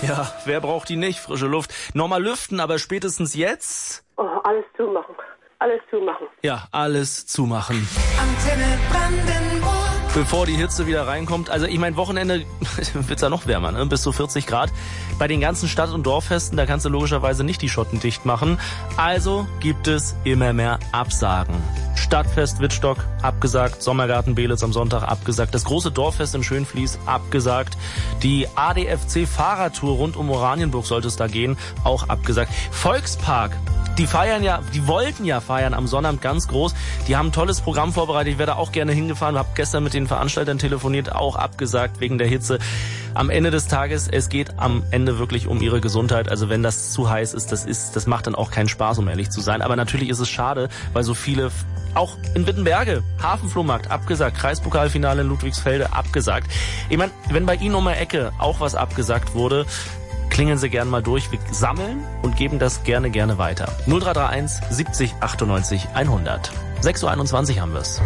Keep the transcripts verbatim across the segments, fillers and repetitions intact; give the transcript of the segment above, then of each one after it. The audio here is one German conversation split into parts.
Ja, wer braucht die nicht? Frische Luft. Nochmal lüften, aber spätestens jetzt... Oh, alles zumachen. Alles zumachen. Ja, alles zumachen. Antenne Brandenburg. Bevor die Hitze wieder reinkommt. Also ich meine, Wochenende wird's ja noch wärmer, ne? Bis zu vierzig Grad. Bei den ganzen Stadt- und Dorffesten, da kannst du logischerweise nicht die Schotten dicht machen. Also gibt es immer mehr Absagen. Stadtfest Wittstock abgesagt, Sommergarten Beelitz am Sonntag abgesagt, das große Dorffest in Schönfließ abgesagt, die A D F C Fahrradtour rund um Oranienburg sollte es da gehen, auch abgesagt. Volkspark, die feiern ja, die wollten ja feiern am Sonnabend ganz groß. Die haben ein tolles Programm vorbereitet. Ich wäre da auch gerne hingefahren, habe gestern mit den Veranstaltern telefoniert, auch abgesagt wegen der Hitze. Am Ende des Tages, es geht am Ende wirklich um ihre Gesundheit. Also wenn das zu heiß ist, das ist, das macht dann auch keinen Spaß, um ehrlich zu sein. Aber natürlich ist es schade, weil so viele, auch in Wittenberge, Hafenflohmarkt abgesagt, Kreispokalfinale in Ludwigsfelde abgesagt. Ich meine, wenn bei Ihnen um die Ecke auch was abgesagt wurde, klingeln Sie gerne mal durch. Wir sammeln und geben das gerne, gerne weiter. null drei drei eins siebzig achtundneunzig hundert. sechs Uhr einundzwanzig haben wir's.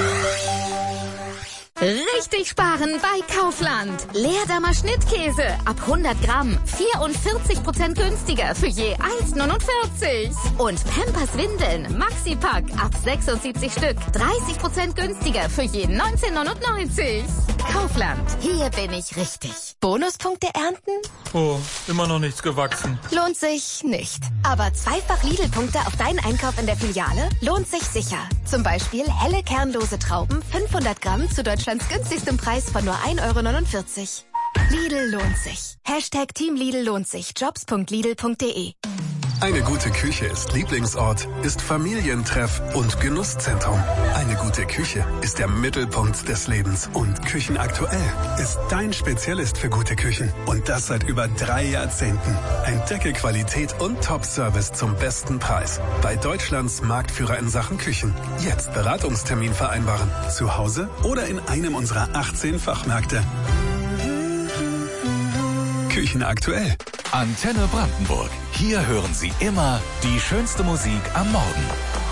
Richtig sparen bei Kaufland. Leerdammer Schnittkäse ab hundert Gramm. vierundvierzig Prozent günstiger für je eins neunundvierzig. Und Pampers Windeln Maxi-Pack ab sechsundsiebzig Stück. dreißig Prozent günstiger für je neunzehn neunundneunzig. Kaufland. Hier bin ich richtig. Bonuspunkte ernten? Oh, immer noch nichts gewachsen. Lohnt sich nicht. Aber zweifach Lidl-Punkte auf deinen Einkauf in der Filiale lohnt sich sicher. Zum Beispiel helle kernlose Trauben fünfhundert Gramm zu Deutschlands günstigstem Preis von nur ein Euro neunundvierzig. Lidl lohnt sich. Hashtag Team Lidl lohnt sich. Jobs punkt lidl punkt de. Eine gute Küche ist Lieblingsort, ist Familientreff und Genusszentrum. Eine gute Küche ist der Mittelpunkt des Lebens. Und Küchenaktuell ist dein Spezialist für gute Küchen. Und das seit über drei Jahrzehnten. Entdecke Qualität und Top-Service zum besten Preis. Bei Deutschlands Marktführer in Sachen Küchen. Jetzt Beratungstermin vereinbaren. Zu Hause oder in einem unserer achtzehn Fachmärkte. Küchenaktuell. Antenne Brandenburg. Hier hören Sie immer die schönste Musik am Morgen.